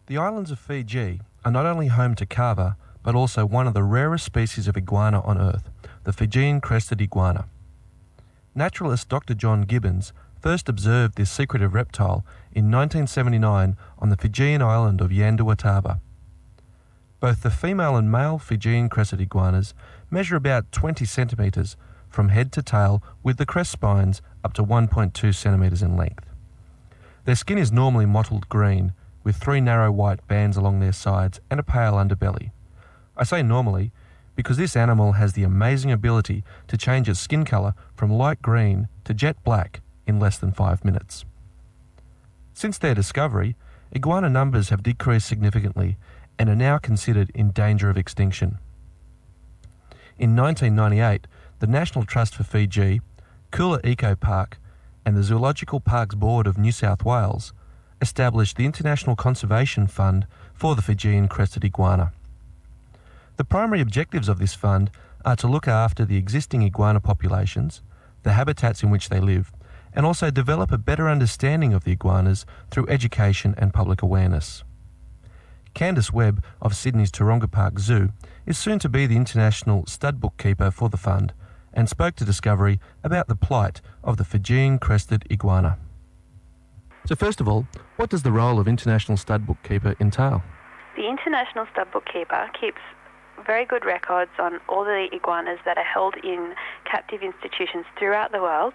The islands of Fiji are not only home to kava, but also one of the rarest species of iguana on Earth, the Fijian crested iguana. Naturalist Dr. John Gibbons first observed this secretive reptile in 1979 on the Fijian island of Yanduataba. Both the female and male Fijian crested iguanas measure about 20 centimetres from head to tail, with the crest spines up to 1.2 centimetres in length. Their skin is normally mottled green, with 3 narrow white bands along their sides and a pale underbelly. I say normally because this animal has the amazing ability to change its skin colour from light green to jet black in less than 5 minutes. Since their discovery, iguana numbers have decreased significantly and are now considered in danger of extinction. In 1998, the National Trust for Fiji, Kula Eco Park, and the Zoological Parks Board of New South Wales established the International Conservation Fund for the Fijian crested iguana. The primary objectives of this fund are to look after the existing iguana populations, the habitats in which they live, and also develop a better understanding of the iguanas through education and public awareness. Candice Webb of Sydney's Taronga Park Zoo is soon to be the international stud bookkeeper for the fund, and spoke to Discovery about the plight of the Fijian crested iguana. So first of all, what does the role of international stud bookkeeper entail? The international stud bookkeeper keeps very good records on all the iguanas that are held in captive institutions throughout the world,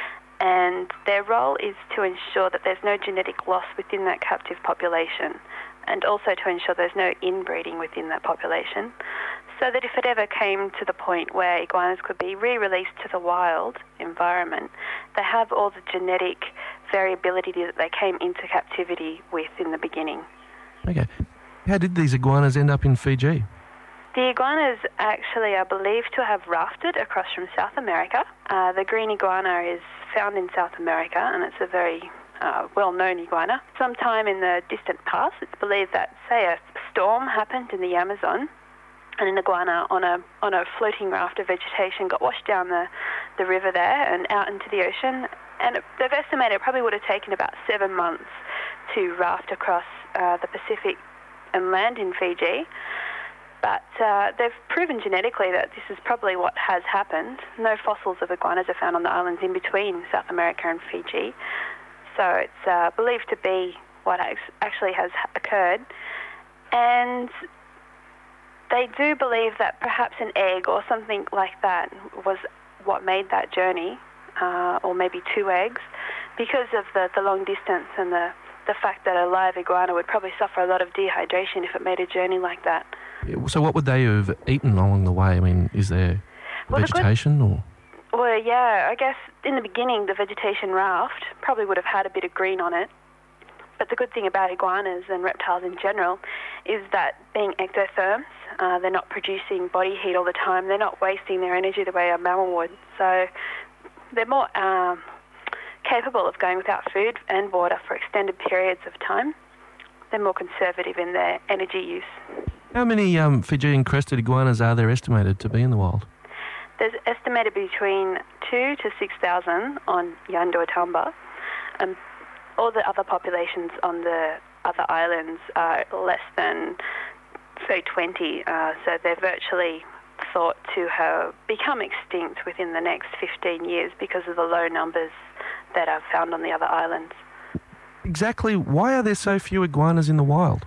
and their role is to ensure that there's no genetic loss within that captive population, and also to ensure there's no inbreeding within that population, so that if it ever came to the point where iguanas could be re-released to the wild environment, they have all the genetic variability that they came into captivity with in the beginning. Okay. How did these iguanas end up in Fiji? The iguanas actually are believed to have rafted across from South America. The green iguana is found in South America, and it's a very well-known iguana. Sometime in the distant past, it's believed that, say, a storm happened in the Amazon, and an iguana on a floating raft of vegetation got washed down the river there and out into the ocean. And they've estimated it probably would have taken about 7 months to raft across the Pacific and land in Fiji. But they've proven genetically that this is probably what has happened. No fossils of iguanas are found on the islands in between South America and Fiji. So it's believed to be what actually has occurred. And they do believe that perhaps an egg or something like that was what made that journey, or maybe 2 eggs, because of the long distance and the fact that a live iguana would probably suffer a lot of dehydration if it made a journey like that. So what would they have eaten along the way? I mean, is there vegetation or...? Well, yeah, I guess in the beginning the vegetation raft probably would have had a bit of green on it. But the good thing about iguanas and reptiles in general is that being ectotherms, they're not producing body heat all the time. They're not wasting their energy the way a mammal would. So they're more capable of going without food and water for extended periods of time. They're more conservative in their energy use. How many Fijian crested iguanas are there estimated to be in the wild? There's estimated between 2,000 to 6,000 on Yanduatamba, and all the other populations on the other islands are less than, say, 20. So they're virtually thought to have become extinct within the next 15 years because of the low numbers that are found on the other islands. Exactly. Why are there so few iguanas in the wild?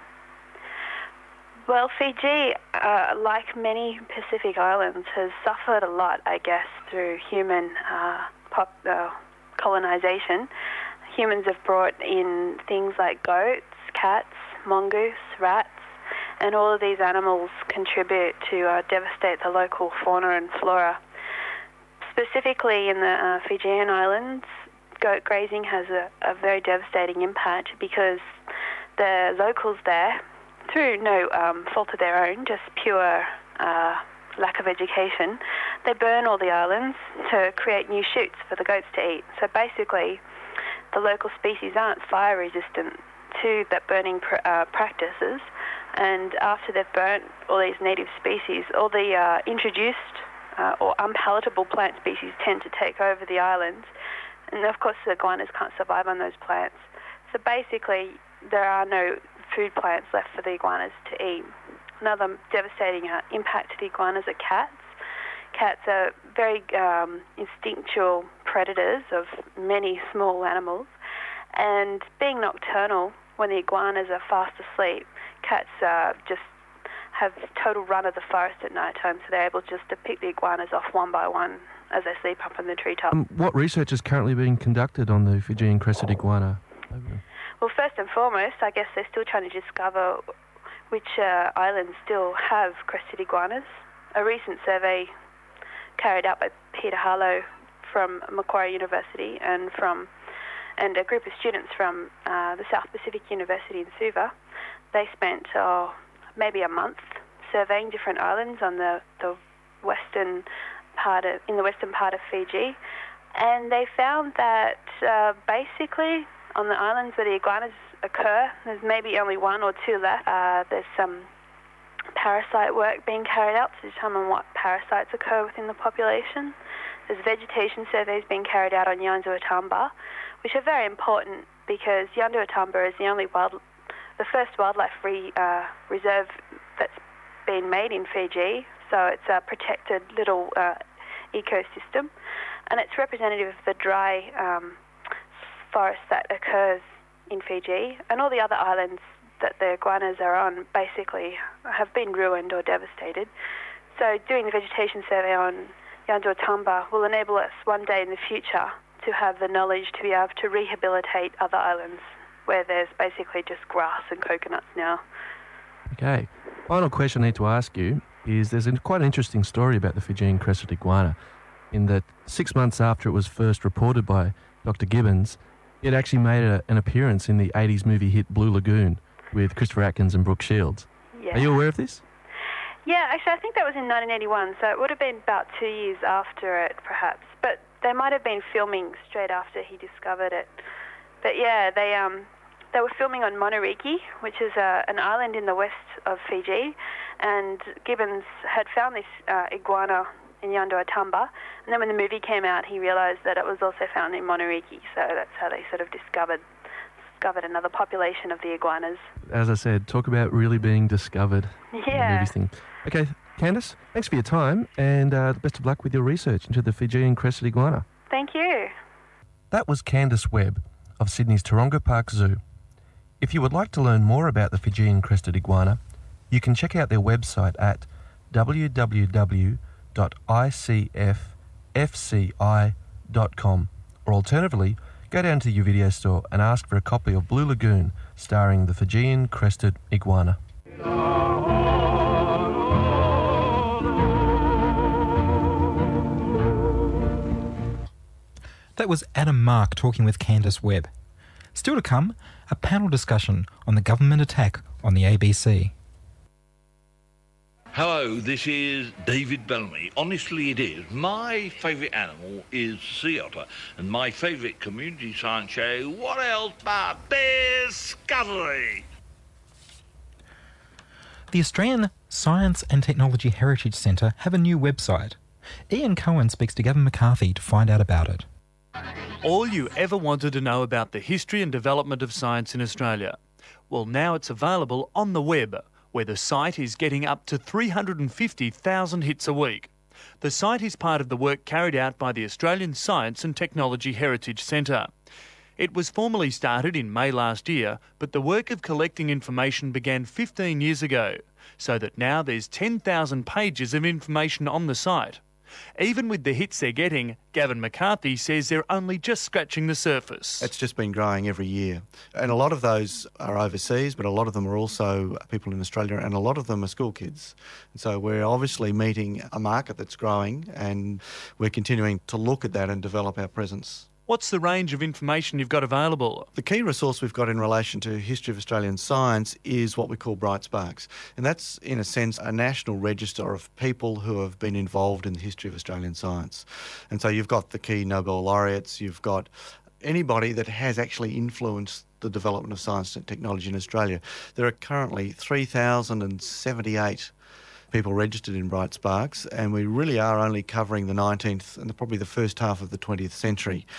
Well, Fiji, like many Pacific islands, has suffered a lot, I guess, through human colonisation. Humans have brought in things like goats, cats, mongoose, rats, and all of these animals contribute to devastate the local fauna and flora. Specifically in the Fijian islands, goat grazing has a very devastating impact because the locals there, through no fault of their own, just pure lack of education, they burn all the islands to create new shoots for the goats to eat. So basically, the local species aren't fire resistant to that burning practices, and after they've burnt all these native species, all the introduced or unpalatable plant species tend to take over the islands, and of course the iguanas can't survive on those plants. So basically, there are no food plants left for the iguanas to eat. Another devastating impact to the iguanas are cats. Cats are very instinctual predators of many small animals, and being nocturnal, when the iguanas are fast asleep, cats just have total run of the forest at night time, so they're able just to pick the iguanas off one by one as they sleep up in the treetop. What research is currently being conducted on the Fijian crested iguana? Well, first and foremost, I guess they're still trying to discover which islands still have crested iguanas. A recent survey carried out by Peter Harlow from Macquarie University and a group of students from the South Pacific University in Suva, they spent maybe a month surveying different islands on the western part of Fiji, and they found that basically on the islands where the iguanas occur, there's maybe only one or two left. There's some parasite work being carried out to determine what parasites occur within the population. There's vegetation surveys being carried out on Yanduatamba, which are very important because Yanduatamba is the first wildlife reserve that's been made in Fiji, so it's a protected little ecosystem, and it's representative of the dry forest that occurs in Fiji, and all the other islands that the iguanas are on basically have been ruined or devastated. So doing the vegetation survey on Yanduatamba will enable us one day in the future to have the knowledge to be able to rehabilitate other islands where there's basically just grass and coconuts now. Okay. Final question I need to ask you is there's quite an interesting story about the Fijian crested iguana in that 6 months after it was first reported by Dr. Gibbons, it actually made an appearance in the 80s movie hit Blue Lagoon with Christopher Atkins and Brooke Shields. Yeah. Are you aware of this? Yeah, actually I think that was in 1981, so it would have been about 2 years after it perhaps, but they might have been filming straight after he discovered it. But yeah, they were filming on Monariki, which is an island in the west of Fiji, and Gibbons had found this iguana in Yanduatamba, and then when the movie came out, he realised that it was also found in Monariki, so that's how they sort of discovered another population of the iguanas. As I said, talk about really being discovered. Yeah. Thing. Okay, Candice, thanks for your time, and best of luck with your research into the Fijian crested iguana. Thank you. That was Candice Webb of Sydney's Taronga Park Zoo. If you would like to learn more about the Fijian crested iguana, you can check out their website at www.icffci.com, or alternatively, go down to your video store and ask for a copy of Blue Lagoon starring the Fijian crested iguana. That was Adam Mark talking with Candice Webb. Still to come, a panel discussion on the government attack on the ABC. Hello, this is David Bellamy. Honestly, it is. My favourite animal is sea otter, and my favourite community science show, what else but Discovery? The Australian Science and Technology Heritage Centre have a new website. Ian Cohen speaks to Gavin McCarthy to find out about it. All you ever wanted to know about the history and development of science in Australia. Well, now it's available on the web, where the site is getting up to 350,000 hits a week. The site is part of the work carried out by the Australian Science and Technology Heritage Centre. It was formally started in May last year, but the work of collecting information began 15 years ago, so that now there's 10,000 pages of information on the site. Even with the hits they're getting, Gavin McCarthy says they're only just scratching the surface. It's just been growing every year. And a lot of those are overseas, but a lot of them are also people in Australia, and a lot of them are school kids. And so we're obviously meeting a market that's growing, and we're continuing to look at that and develop our presence. What's the range of information you've got available? The key resource we've got in relation to history of Australian science is what we call Bright Sparks. And that's, in a sense, a national register of people who have been involved in the history of Australian science. And so you've got the key Nobel laureates, you've got anybody that has actually influenced the development of science and technology in Australia. There are currently 3,078 people registered in Bright Sparks, and we really are only covering the 19th and probably the first half of the 20th century.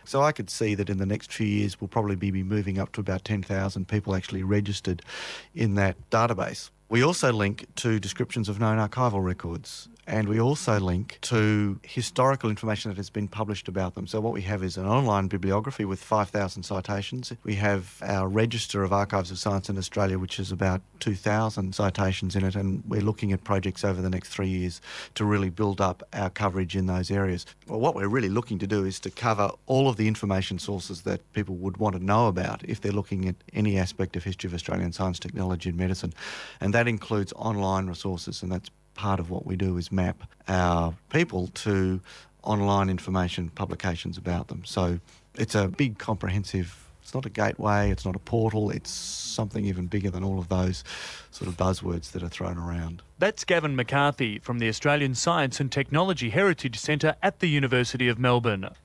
So I could see that in the next few years we'll probably be moving up to about 10,000 people actually registered in that database. We also link to descriptions of known archival records, and we also link to historical information that has been published about them. So what we have is an online bibliography with 5,000 citations. We have our Register of Archives of Science in Australia, which is about 2,000 citations in it, and we're looking at projects over the next 3 years to really build up our coverage in those areas. Well, what we're really looking to do is to cover all of the information sources that people would want to know about if they're looking at any aspect of history of Australian science, technology and medicine. And that includes online resources, and that's part of what we do is map our people to online information publications about them. So it's a big comprehensive, it's not a gateway, it's not a portal, it's something even bigger than all of those sort of buzzwords that are thrown around. That's Gavin McCarthy from the Australian Science and Technology Heritage Centre at the University of Melbourne.